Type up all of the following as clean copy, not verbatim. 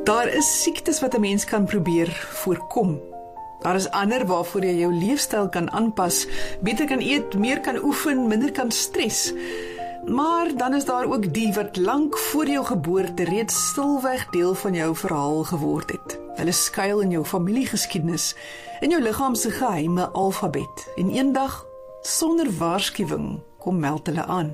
Daar is siektes wat 'n mens kan probeer voorkom. Daar is ander waarvoor jy jou leefstyl kan aanpas, beter kan eet, meer kan oefen, minder kan stres. Maar dan is daar ook die wat lank voor jou geboorte reeds stilweg deel van jou verhaal geword het. Hulle skuil in jou familiegeskiedenis, in jou liggaam se geheime alfabet. En eendag, sonder waarskuwing, kom meld hulle aan.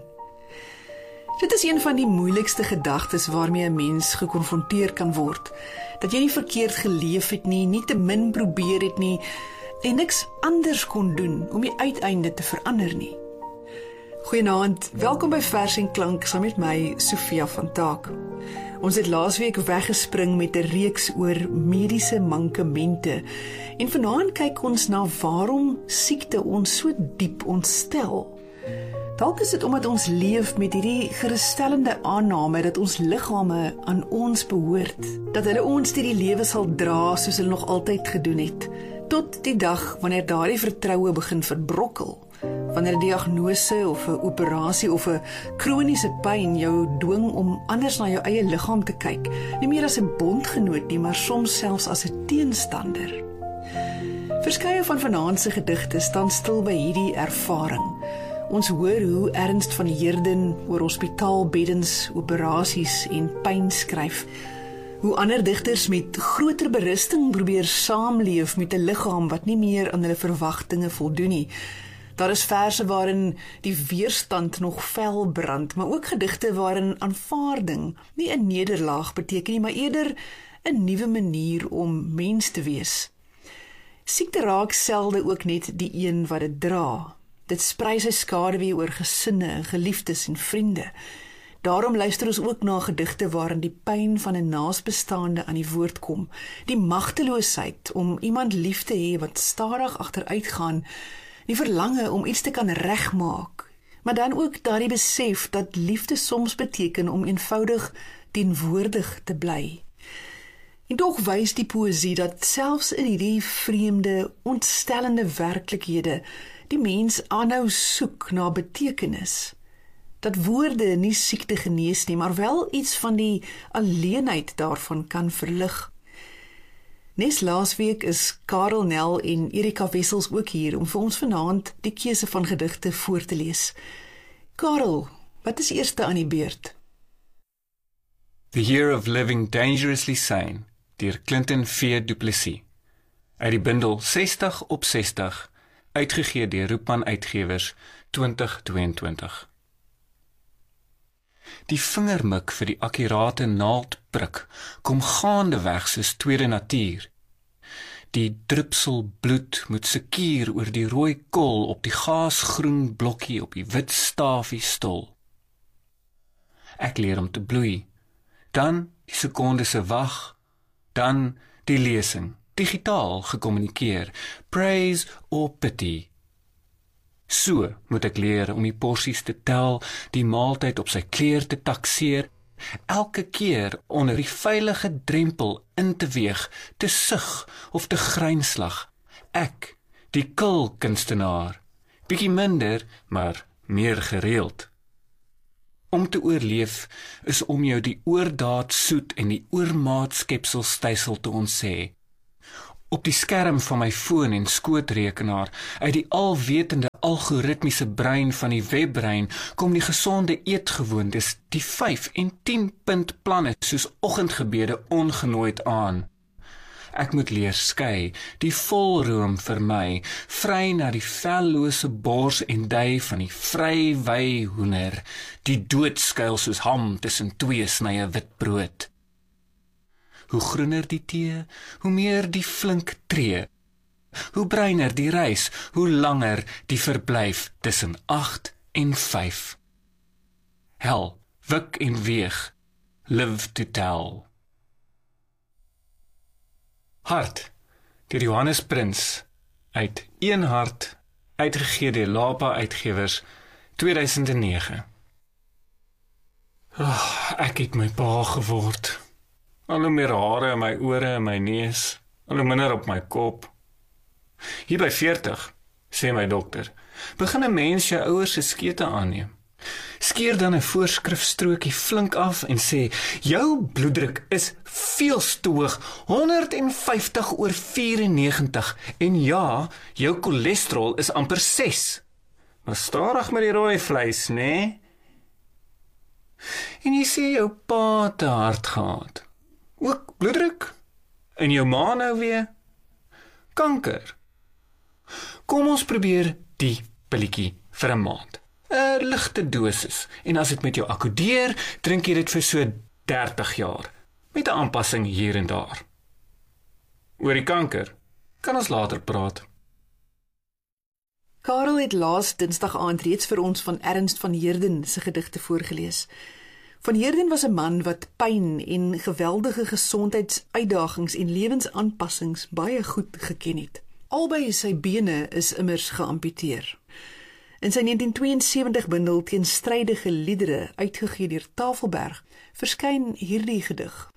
Dit is een van die moeilikste gedagtes waarmee 'n mens gekonfronteer kan word. Dat jy nie verkeerd geleef het nie, nie te min probeer het nie, en niks anders kon doen om die uiteinde te verander nie. Goeienaand, welkom by Vers en Klank saam met my, Sofia van Taak. Ons het laasweek weggespring met 'n reeks oor mediese mankemente, en vanaand kyk ons na waarom siekte ons so diep ontstel. Dalk is dit omdat ons leef met hierdie gerusstellende aanname dat ons liggame aan ons behoort, dat hulle ons deur die lewe sal dra soos hulle nog altyd gedoen het, tot die dag wanneer daardie vertroue begin verbrokkel, wanneer 'n diagnose of 'n operasie of 'n kroniese pyn jou dwing om anders na jou eie liggaam te kyk, nie meer as 'n bondgenoot nie, maar soms selfs as 'n teenstander. Verskeie van vanaand se gedigte staan stil by hierdie ervaring. Ons hoor hoe Ernst van Heerden oor hospitaalbeddens, operasies en pyn skryf. Hoe ander digters met groter berusting probeer saamleef met 'n liggaam wat nie meer aan hulle verwagtinge voldoen nie. Daar is verse waarin die weerstand nog fel brand, maar ook gedigte waarin aanvaarding nie 'n nederlaag beteken nie, maar eerder 'n nuwe manier om mens te wees. Siekte raak selde ook net die een wat dit dra. Dit sprei sy skaduwee oor gesinne, geliefdes en vriende. Daarom luister ons ook na gedigte waarin die pyn van 'n naasbestaande aan die woord kom, die magteloosheid om iemand lief te hê wat stadig agteruitgaan, die verlange om iets te kan regmaak, maar dan ook daardie besef dat liefde soms beteken om eenvoudig teenwoordig te bly. En tog wys die poësie dat selfs in hierdie vreemde, ontstellende werklikhede die mens aanhou soek na betekenis. Dat woorde nie siekte genees nie, maar wel iets van die alleenheid daarvan kan verlig. Nes laasweek is Karel Nel en Erika Wessels ook hier om vir ons vanaand die keuse van gedigte voor te lees. Karel, wat is eerste aan die beurt? The Year of Living Dangerously Sane, deur Clinton V. Du Plessis, uit die bundel 60 op 60, uitgegee deur Roepman Uitgewers 2022. Die vingermik vir die akkurate naaldprik kom gaandeweg soos tweede natuur. Die drupsel bloed moet sekier oor die rooi kol op die gaasgroen blokkie op die wit stafie stol. Ek leer om te bloei, dan die sekonde se wag, dan die lesing, digitaal gekommunikeer, praise or pity. So moet ek leer om die porsies te tel, die maaltyd op sy kleur te takseer, elke keer onder die veilige drempel in te weeg, te sug of te grynslag. Ek, die kil kunstenaar, bietjie minder, maar meer gereeld. Om te oorleef is om jou die oordaad soet en die oormaat skepsel stysel te ontsê. Op die skerm van my foon en skootrekenaar, uit die alwetende algoritmiese brein van die webbrein, kom die gesonde eetgewoontes, die 5 en 10 punt planne soos oggendgebede ongenooid aan. Ek moet leer skei, die volroom vir my, vry na die vellose bors en dui van die vry hoender, die doodskuil soos ham tussen 2 snye witbrood. Hoe groener die tee, hoe meer die flink tree. Hoe breiner die reis, hoe langer die verblyf tussen 8 en 5. Hel, wik en weeg, live to tell. Hart, deur Johannes Prins, uit Een Hart, uitgegee deur Lapa Uitgewers, 2009. Ek het my pa geword. Al hoe meer hare in my ore en my neus, al hoe minder op my kop. Hier by 40, sê my dokter, begin 'n mens jou ouers se skete aanneem. Skeer dan 'n voorskrifstrokie flink af en sê, jou bloeddruk is veel te hoog, 150/94, en ja, jou cholesterol is amper 6. Maar stadig met die rooi vleis, né? En jy sê jou pa te hard gehad. Ook bloeddruk? En jou ma nou weer? Kanker. Kom ons probeer die pilletjie vir 'n maand. 'n Ligte dosis, en as dit met jou akkodeer, drink jy dit vir so 30 jaar, met 'n aanpassing hier en daar. Oor die kanker kan ons later praat. Karel het laas Dinsdag aand reeds vir ons van Ernst van Heerden se gedigte voorgelees. Van Heerden was 'n man wat pyn en geweldige gesondheidsuitdagings en lewensaanpassings baie goed geken het. Albei sy bene is immers geamputeer. In sy 1972 bundel Teenstrydige liedere, uitgegee deur Tafelberg, verskyn hierdie gedig.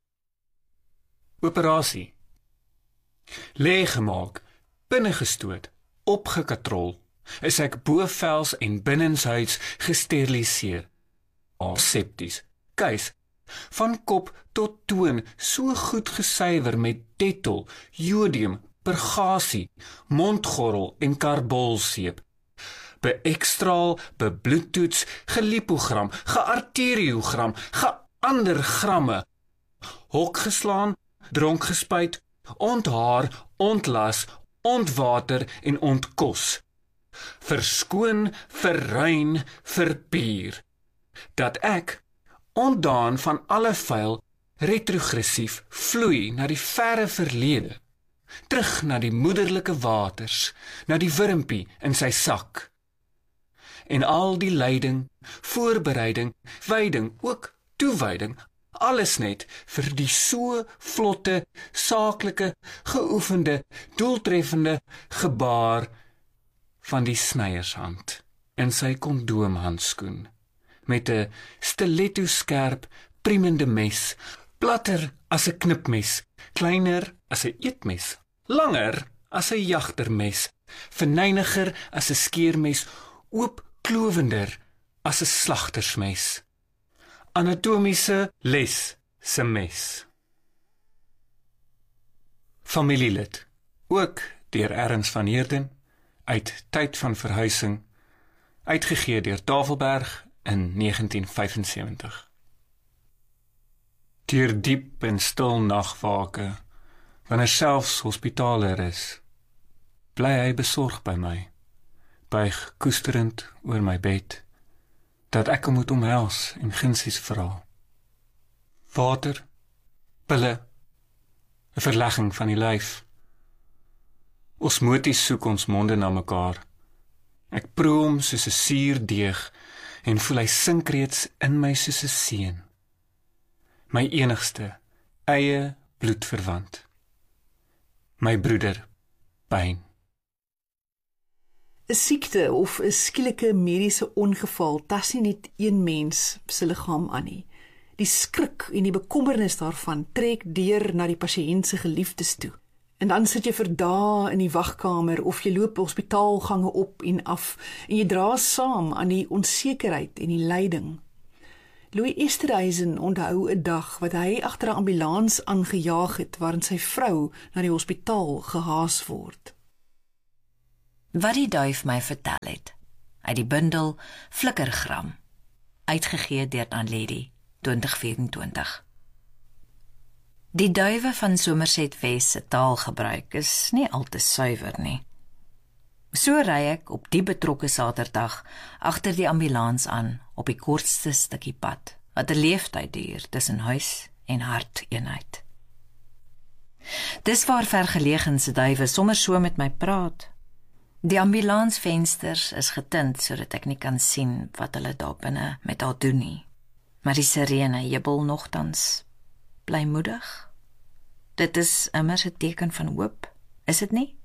Operasie. Leeggemaak, binnegestoot, opgekatrol, is ek bovels en binnenshuids gesteriliseer. Asepties, keis, van kop tot toon so goed gesuiwer met Dettol, jodium, purgasie, mondgorrel en karbolseep. Beekstraal, bebloedtoets, gelipogram, gearteriogram, geander gramme, hok geslaan, dronk gespuit, onthaar, ontlas, ontwater en ontkos. Verskoon, verruin, verpier. Dat ek, ontdaan van alle vuil, retrogressief vloei na die verre verlede, terug na die moederlike waters, na die wurmpie in sy sak. En al die lyding, voorbereiding, wyding, ook toewyding, alles net vir die so vlotte, saaklike, geoefende, doeltreffende gebaar van die snyershand in sy kondoomhandskoen, met 'n stiletto skerp, priemende mes, platter as 'n knipmes, kleiner as 'n eetmes, langer as 'n jagtermes, verneiniger as 'n skeermes, oopklowender as 'n slagtersmes. Anatomiese les se mes. Familielid, ook deur Ernst van Heerden, uit Tyd van verhuising, uitgegee deur Tafelberg in 1975. Deur diep en stil nagwake, wanneer selfs hospitaler is, bly hy besorg by my, buig koesterend oor my bed, dat ek hom moet omhels en gunsies vra. Water, pille, 'n verlegging van die lyf. Osmoties soek ons monde na mekaar. Ek proe hom soos 'n suurdeeg en voel hy sink reeds in my soos 'n seun. My enigste, eie bloedverwant. My broeder, pyn. 'n Siekte of 'n skielike mediese ongeval tas nie net een mens se liggaam aan nie. Die skrik en die bekommernis daarvan trek deur na die pasiënt se geliefdes toe. En dan sit jy vir dae in die wagkamer of jy loop hospitaalgange op en af en jy dra saam aan die onsekerheid en die lyding. Louis Esterhuizen onthou 'n dag wat hy agter 'n ambulans aangejaag het waarin sy vrou na die hospitaal gehaas word. Wat die duif my vertel het, uit die bundel Flikkergram, uitgegee deur Danlady, 2024. Die duiwe van Somerset West se taalgebruik is nie al te suiwer nie. So ry ek op die betrokke Saterdag agter die ambulans aan op die kortste stukkie pad, wat 'n leeftyd duur tussen huis en harteenheid. Dis waar vergelegen se duiwe sommer so met my praat. Die ambulansvensters is getint sodat ek nie kan sien wat hulle daar binne met haar doen nie. Maar die sirene jubel nogtans blymoedig. Dit is immers 'n teken van hoop, is dit nie?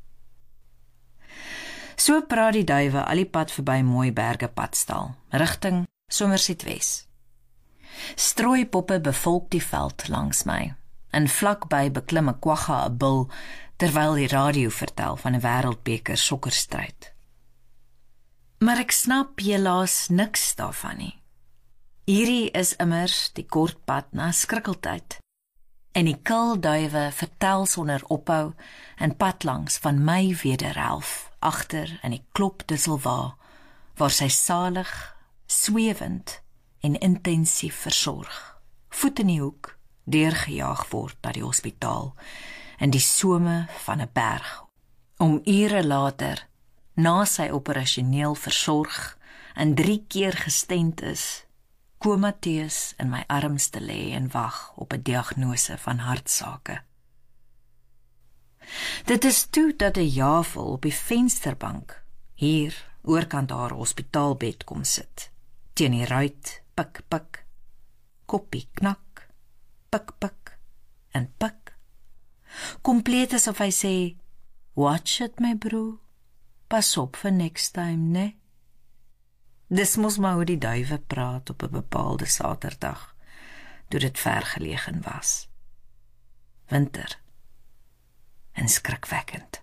So praat die duiwe al die pad verby Mooi Berge padstal, rigting Somerset West. Strooipoppe bevolk die veld langs my, en vlakby beklim 'n kwagga 'n bil, terwyl die radio vertel van 'n wêreldbeker sokkerstryd. Maar ek snap helaas niks daarvan nie. Hierdie is immers die kort pad na skrikkeltyd. En die kilduiwe vertel sonder ophou en pad langs van my wederhelf agter in die klop Disselwa, waar sy salig, swewend en intensief versorg, voet in die hoek, deurgejaag word na die hospitaal in die some van 'n berg, om ure later, na sy operasioneel versorg en 3 keer gestent is, komateus in my arms te lê en wag op 'n diagnose van hartsake. Dit is toe dat 'n Jafel op die vensterbank, hier oorkant haar hospitaalbed kom sit, teen die ruit, pik pik, koppie knak, pik pik en pik, kompleet asof hy sê, watch it my broer, pas op vir next time, ne? Dis mos maar hoe die duiwe praat op 'n bepaalde Saterdag, toe dit vergelegen was. Winter en skrikwekkend.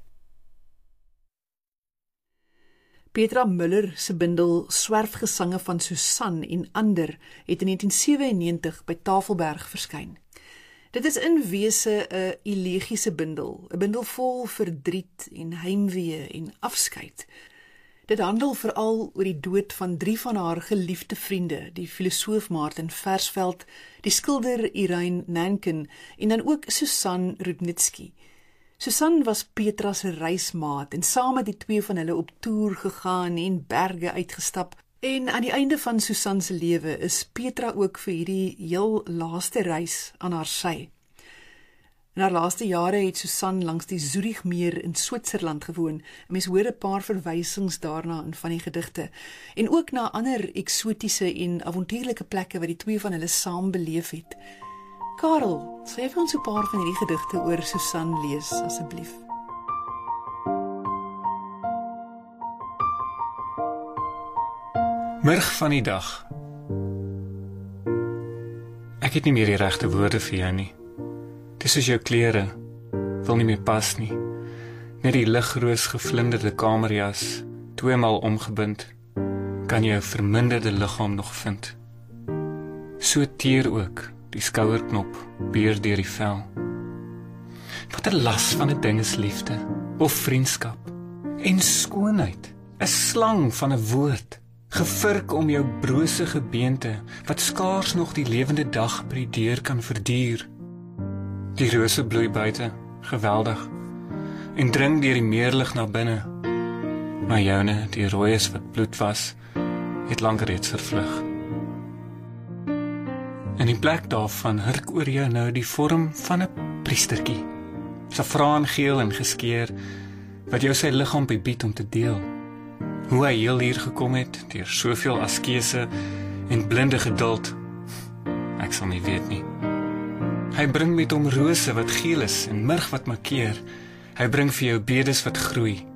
Petra Müller se bundel Swerfgesange van Susan en ander het in 1997 by Tafelberg verskyn. Dit is in wese 'n elegiese bundel, 'n bundel vol verdriet en heimwee en afskeid. Dit handel veral oor die dood van 3 van haar geliefde vriende, die filosoof Martin Versveld, die skilder Irene Nankin en dan ook Susan Rudnitsky. Susan was Petra se reismaat en saam het die 2 van hulle op toer gegaan en berge uitgestap. En aan die einde van Susan se lewe is Petra ook vir hierdie heel laaste reis aan haar sy. In haar laaste jare het Susan langs die Zurichmeer in Switserland gewoon. Mens hoor 'n paar verwysings daarna in van die gedigte. En ook na ander eksotiese en avontuurlike plekke wat die 2 van hulle saam beleef het. Karel, sal jy vir ons 'n paar van hierdie gedigte oor Susan lees, asseblief? Middag van die dag. Ek het nie meer die regte woorde vir jou nie. Dis soos jou klere, wil nie meer pas nie. Net die ligroos gevlinderde kamerjas, 2 maal omgebind, kan jou verminderde liggaam nog vind. So teer ook die skouerknop beer deur die vel. Wat 'n las van 'n ding is liefde, of vriendskap, en skoonheid, 'n slang van 'n woord, gevirk om jou brose gebeente, wat skaars nog die lewende dag by die deur kan verduur. Die rose bloei buite, geweldig, en dring deur die meerlig na binne, maar joune, die rooies wat bloed was, het lank reeds vervlug. In die plek daarvan hurk oor jou nou die vorm van 'n priestertjie, safraangeel en geskeer, wat jou sy liggaam bied om te deel. Hoe hy heel hier gekom het, deur soveel askese en blinde geduld, ek sal nie weet nie. Hy bring met hom rose wat geel is en murg wat markeer. Hy bring vir jou bedes wat groei.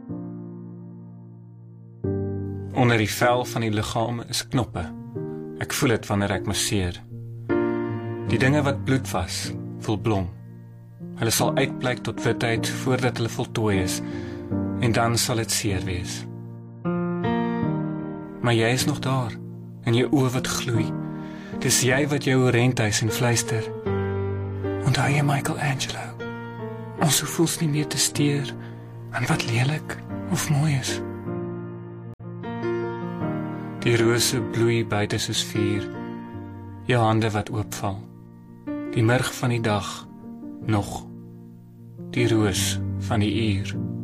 Onder die vel van die liggaam is knoppe. Ek voel dit wanneer ek masseer. Die dinge wat bloed was, voel blom. Hulle sal uitblyk tot witheid voordat hulle voltooi is, en dan sal dit seer wees. Maar jy is nog daar, in jou oë wat gloei. Dis jy wat jou oorenthuis en fluister. Onthou jy Michelangelo? Ons hoef nie meer te steur aan wat lelik of mooi is. Die rose bloei buite soos vuur, jou hande wat oopval, die murg van die dag, nog, die roos van die uur.